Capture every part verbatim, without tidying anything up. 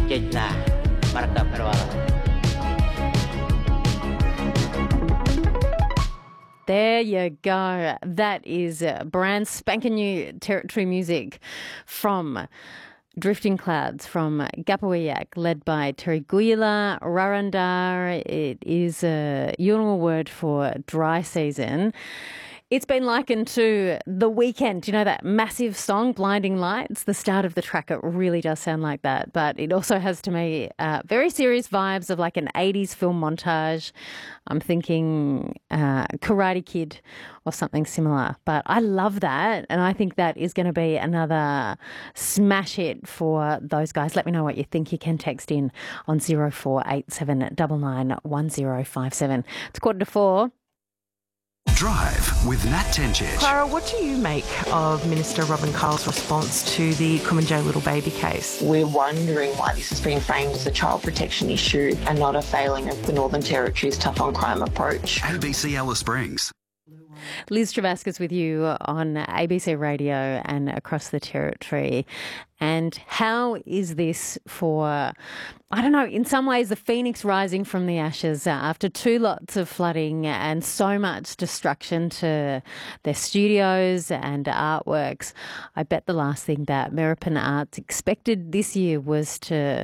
Jejna, Marka Perwala. There you go. That is brand spanking new territory music from Drifting Clouds from Gapawiyak, led by Terry Guyula Rarandar. It is a Yolngu word for dry season. It's been likened to The Weeknd. You know that massive song, Blinding Lights? The start of the track, it really does sound like that. But it also has, to me, uh, very serious vibes of like an eighties film montage. I'm thinking uh, Karate Kid or something similar. But I love that. And I think that is going to be another smash hit for those guys. Let me know what you think. You can text in on zero four eight seven nine nine one zero five seven. It's quarter to four. Drive with Nat Tencic. Clara, what do you make of Minister Robin Kyle's response to the Kumanjayi little baby case? We're wondering why this has been framed as a child protection issue and not a failing of the Northern Territory's tough on crime approach. A B C Alice Springs. Liz Travascus with you on A B C Radio and across the Territory. And how is this for, I don't know, in some ways the phoenix rising from the ashes after two lots of flooding and so much destruction to their studios and artworks? I bet the last thing that Merripin Arts expected this year was to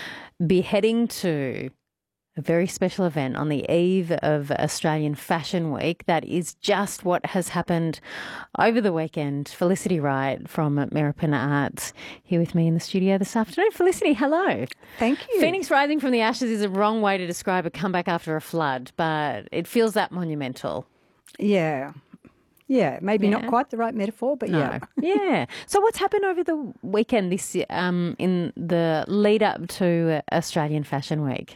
be heading to a very special event on the eve of Australian Fashion Week. That is just what has happened over the weekend. Felicity Wright from Merripin Arts here with me in the studio this afternoon. Felicity, hello. Thank you. Phoenix rising from the ashes is a wrong way to describe a comeback after a flood, but it feels that monumental. Yeah. Yeah, maybe Yeah. not quite the right metaphor, but No. yeah. Yeah. So what's happened over the weekend this um, in the lead up to Australian Fashion Week?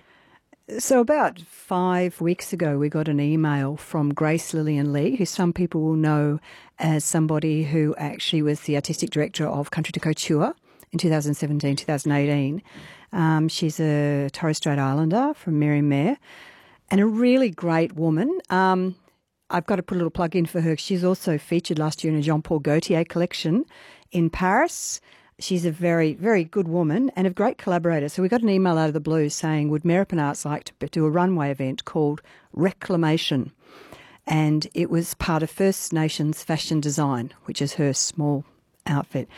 So about five weeks ago, we got an email from Grace Lillian Lee, who some people will know as somebody who actually was the artistic director of Country to Couture in two thousand seventeen, two thousand eighteen. Um, she's a Torres Strait Islander from Mary-Mare and a really great woman. Um, I've got to put a little plug in for her. She's also featured last year in a Jean-Paul Gaultier collection in Paris. She's a very, very good woman and a great collaborator. So we got an email out of the blue saying, would Merripin Arts like to do a runway event called Reclamation? And it was part of First Nations Fashion Design, which is her small outfit.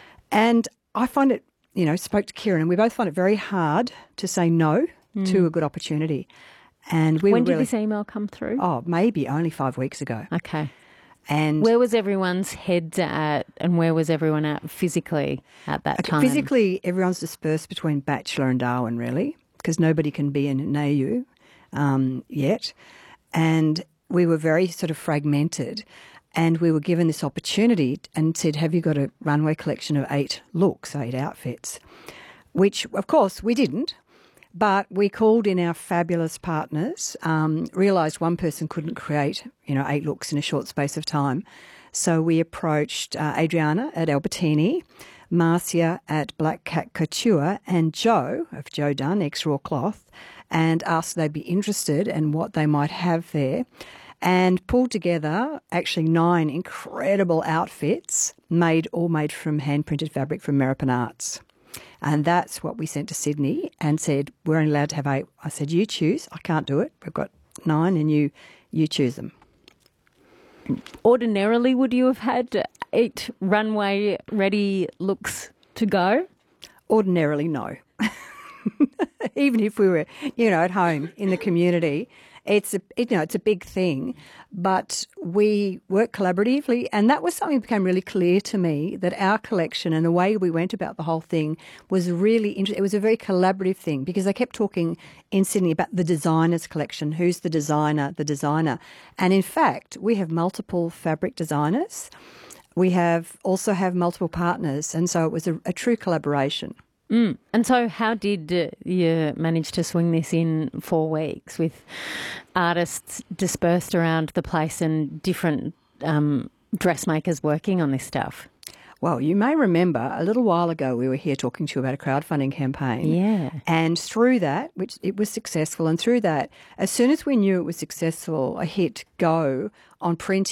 And I find it, you know, spoke to Kieran, and we both find it very hard to say no mm. to a good opportunity. And we When were did really, this email come through? Oh, maybe only five weeks ago. Okay. And where was everyone's heads at and where was everyone at physically at that okay, time? Physically, everyone's dispersed between Batchelor and Darwin, really, because nobody can be in N A U um, yet. And we were very sort of fragmented. And we were given this opportunity and said, have you got a runway collection of eight looks, eight outfits? Which, of course, we didn't. But we called in our fabulous partners, um, realised one person couldn't create, you know, eight looks in a short space of time. So we approached uh, Adriana at Albertini, Marcia at Black Cat Couture, and Joe of Joe Dunn, ex-Raw Cloth, and asked if they'd be interested in what they might have there. And pulled together actually nine incredible outfits, made all made from hand-printed fabric from Merripin Arts. And that's what we sent to Sydney and said, we're only allowed to have eight. I said, you choose. I can't do it. We've got nine and you you choose them. Ordinarily, would you have had eight runway ready looks to go? Ordinarily, no. Even if we were, you know, at home in the community, it's a, you know, it's a big thing. But we work collaboratively, and that was something that became really clear to me, that our collection and the way we went about the whole thing was really interesting. It was a very collaborative thing because they kept talking in Sydney about the designer's collection. Who's the designer? The designer. And in fact, we have multiple fabric designers. We have also have multiple partners, and so it was a, a true collaboration. Mm. And so how did uh, you manage to swing this in four weeks with artists dispersed around the place and different um, dressmakers working on this stuff? Well, you may remember a little while ago we were here talking to you about a crowdfunding campaign. Yeah. And through that, which it was successful, and through that, as soon as we knew it was successful, I hit go on print